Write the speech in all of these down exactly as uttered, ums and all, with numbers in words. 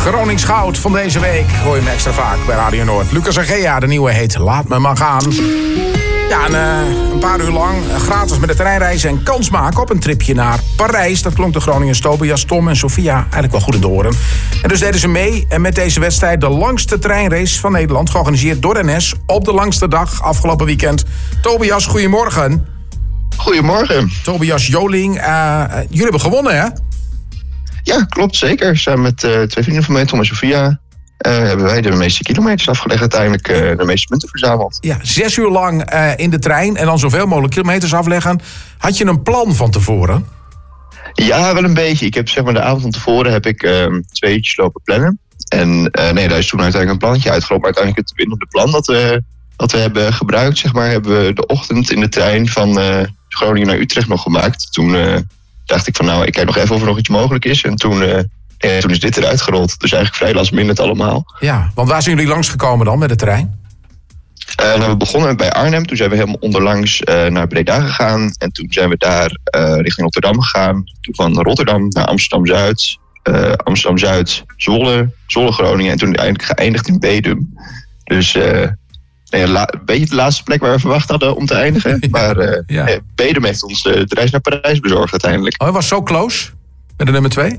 Gronings goud van deze week. Hoor je hem extra vaak bij Radio Noord. Lucas Agea, de nieuwe heet Laat Me Maar Gaan. Ja, en, uh, een paar uur lang gratis met de treinreizen en kans maken op een tripje naar Parijs. Dat klonk de Groningers Tobias, Tom en Sofia eigenlijk wel goed in de oren. En dus deden ze mee en met deze wedstrijd de langste treinrace van Nederland, georganiseerd door de N S op de langste dag afgelopen weekend. Tobias, goedemorgen. Goedemorgen. Tobias Joling, uh, jullie hebben gewonnen, hè? Ja, klopt, zeker. Samen met uh, twee vrienden van mij, Tom en Sofia, Uh, hebben wij de meeste kilometers afgelegd, uiteindelijk uh, de meeste punten verzameld. Ja, zes uur lang uh, in de trein en dan zoveel mogelijk kilometers afleggen. Had je een plan van tevoren? Ja, wel een beetje. Ik heb zeg maar de avond van tevoren heb ik uh, twee uurtjes lopen plannen. En uh, nee, daar is toen uiteindelijk een plannetje uitgelopen. Maar uiteindelijk het winnende plan dat we, dat we hebben gebruikt, zeg maar, hebben we de ochtend in de trein van uh, Groningen naar Utrecht nog gemaakt. Toen uh, dacht ik van nou, ik kijk nog even of er nog iets mogelijk is. En toen... Uh, En toen is dit eruit gerold. Dus eigenlijk vrij last minute allemaal. Ja, want waar zijn jullie langsgekomen dan met de trein? Uh, nou, we begonnen bij Arnhem. Toen zijn we helemaal onderlangs uh, naar Breda gegaan. En toen zijn we daar uh, richting Rotterdam gegaan. Toen van Rotterdam naar Amsterdam-Zuid. Uh, Amsterdam-Zuid, Zwolle, Zwolle-Groningen. En toen uiteindelijk geëindigd in Bedum. Dus uh, nee, la- een beetje de laatste plek waar we verwacht hadden om te eindigen. Ja, maar uh, ja. nee, Bedum heeft ons de, de reis naar Parijs bezorgd uiteindelijk. Oh, hij was zo close met de nummer twee?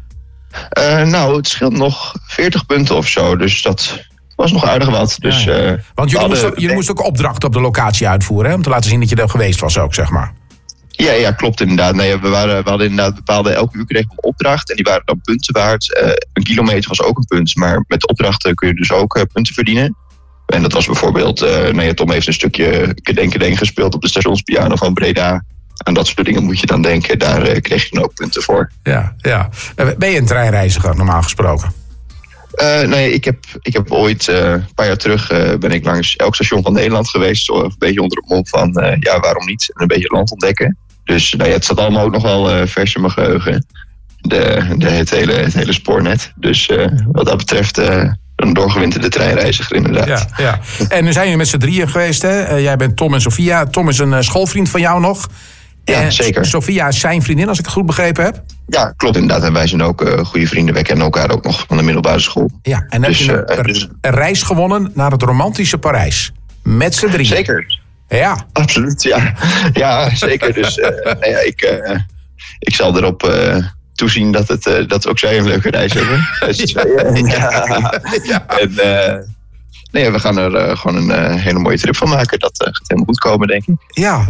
Uh, nou, het scheelt nog veertig punten of zo. Dus dat was nog aardig wat. Dus, ja, ja. Uh, Want jullie, hadden, moesten, jullie moesten ook opdrachten op de locatie uitvoeren, hè? Om te laten zien dat je er geweest was ook, zeg maar. Ja, ja, klopt inderdaad. Nee, we, waren, we hadden inderdaad bepaalde... Elke uur kregen we een opdracht en die waren dan punten waard. Uh, een kilometer was ook een punt. Maar met opdrachten kun je dus ook uh, punten verdienen. En dat was bijvoorbeeld... Uh, nou ja, Tom heeft een stukje Kedenken gespeeld op de stationspiano van Breda. Aan dat soort dingen moet je dan denken. Daar uh, kreeg je dan ook punten voor. Ja, ja. Ben je een treinreiziger normaal gesproken? Uh, nee, ik heb, ik heb ooit, uh, een paar jaar terug, uh, ben ik langs elk station van Nederland geweest. Zo een beetje onder het mom van, uh, ja, waarom niet? En een beetje land ontdekken. Dus nou ja, het staat allemaal ook nog wel uh, vers in mijn geheugen. De, de, het, hele, het hele spoornet. Dus uh, wat dat betreft... Uh, een doorgewinterde treinreiziger, inderdaad. Ja, ja. En nu zijn jullie met z'n drieën geweest, hè? Uh, jij bent Tom en Sofia. Tom is een uh, schoolvriend van jou nog. Ja, en zeker. Sofia is zijn vriendin, als ik het goed begrepen heb. Ja, klopt inderdaad. En wij zijn ook uh, goede vrienden. Wij kennen elkaar ook nog van de middelbare school. Ja, en dan dus, heb je een, uh, dus... een reis gewonnen naar het romantische Parijs. Met z'n drieën. Zeker. Ja. Absoluut, ja. Ja, zeker. Dus uh, nou ja, ik, uh, ik zal erop... Uh, toezien dat, het, uh, dat ook zij een leuke reis hebben. Dus, uh, ja. Ja. En uh, nee, we gaan er uh, gewoon een uh, hele mooie trip van maken. Dat uh, gaat helemaal goed komen, denk ik. Ja.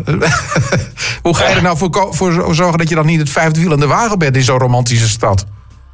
Hoe ga je er nou voor, voor zorgen dat je dan niet het vijfde wiel in de wagen bent in zo'n romantische stad?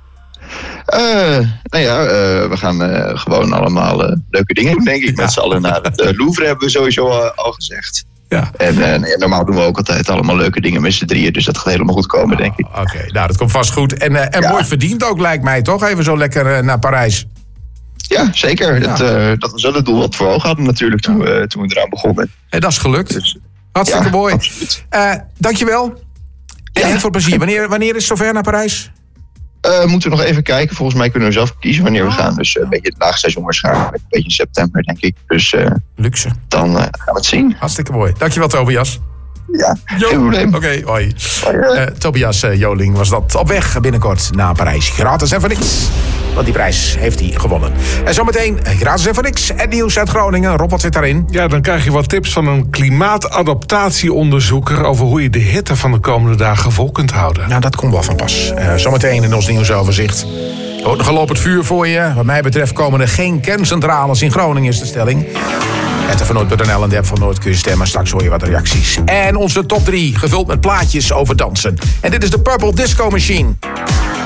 Uh, nou ja, uh, we gaan uh, gewoon allemaal uh, leuke dingen doen, denk ik. Met ja. z'n allen naar het uh, Louvre hebben we sowieso uh, al gezegd. Ja. En uh, nee, normaal doen we ook altijd allemaal leuke dingen met z'n drieën. Dus dat gaat helemaal goed komen, denk ik. Oké, okay, nou dat komt vast goed. En, uh, en ja. mooi verdiend ook, lijkt mij, toch? Even zo lekker uh, naar Parijs. Ja, zeker. Ja. Het, uh, dat was wel het doel wat we voor ogen hadden natuurlijk toen we, toen we eraan begonnen. En dat is gelukt. Dus, hartstikke ja, mooi. Uh, dankjewel. En ja. heel veel plezier. Wanneer, wanneer is het zover naar Parijs? Uh, moeten we nog even kijken. Volgens mij kunnen we zelf kiezen wanneer we gaan. Dus uh, een beetje het laagseizoen waarschijnlijk. Een beetje in september, denk ik. Dus uh, luxe. Dan uh, gaan we het zien. Hartstikke mooi. Dankjewel, Tobias. Ja, jo. Geen probleem. Oké, okay, hoi. Uh, Tobias uh, Joling was dat op weg binnenkort naar Parijs. Gratis en voor niks. Want die prijs heeft hij gewonnen. En zometeen gratis en voor niks. Het nieuws uit Groningen. Rob, wat zit daarin? Ja, dan krijg je wat tips van een klimaatadaptatieonderzoeker over hoe je de hitte van de komende dagen vol kunt houden. Nou, dat komt wel van pas. Uh, zometeen in ons nieuwsoverzicht. Er wordt nog gelopen het vuur voor je. Wat mij betreft komen er geen kerncentrales in Groningen, is de stelling. Het van Noord punt n l en de app van Noord kun je stemmen. Straks hoor je wat reacties. En onze top drie, gevuld met plaatjes over dansen. En dit is de Purple Disco Machine.